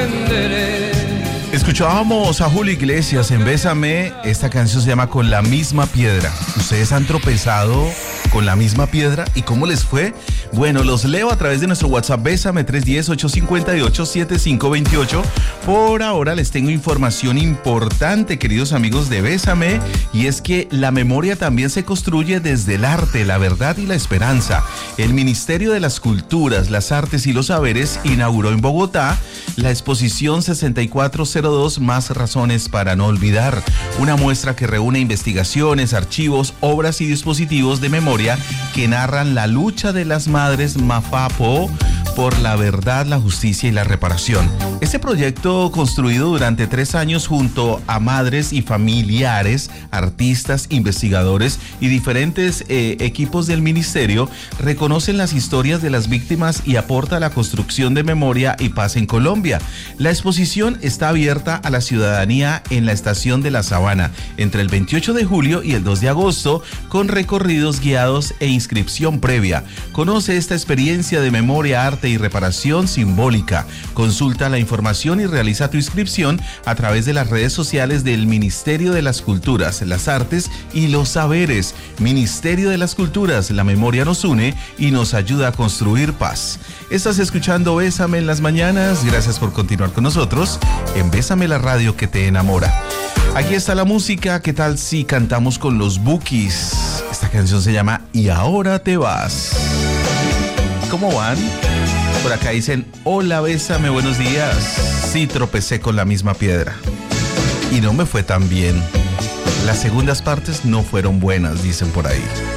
comprenderé. Escuchábamos a Julio Iglesias en Bésame. Esta canción se llama Con la misma piedra. ¿Ustedes han tropezado con la misma piedra? ¿Y cómo les fue? Bueno, los leo a través de nuestro WhatsApp Bésame 310-858-7528. Por ahora les tengo información importante, queridos amigos de Bésame, y es que la memoria también se construye desde el arte, la verdad y la esperanza. El Ministerio de las Culturas, las Artes y los Saberes inauguró en Bogotá la exposición 6402 Más razones para no olvidar, una muestra que reúne investigaciones, archivos, obras y dispositivos de memoria que narran la lucha de las madres Mafapo por la verdad, la justicia y la reparación. Este proyecto, construido durante 3 años junto a madres y familiares, artistas, investigadores y diferentes equipos del ministerio, reconocen las historias de las víctimas y aporta a la construcción de memoria y paz en Colombia. La exposición está abierta a la ciudadanía en la estación de La Sabana entre el 28 de julio y el 2 de agosto, con recorridos guiados e inscripción previa. Conoce esta experiencia de memoria, arte y reparación simbólica. Consulta la información y realiza tu inscripción a través de las redes sociales del Ministerio de las Culturas, las Artes y los Saberes. Ministerio de las Culturas, la memoria nos une y nos ayuda a construir paz. Estás escuchando Bésame en las mañanas. Gracias por continuar con nosotros en Bésame, la radio que te enamora. Aquí está la música. ¿Qué tal si cantamos con los Bukis? Esta canción se llama Y ahora te vas. ¿Cómo van? Por acá dicen, hola Bésame, buenos días. Sí, tropecé con la misma piedra y no me fue tan bien. Las segundas partes no fueron buenas, dicen por ahí.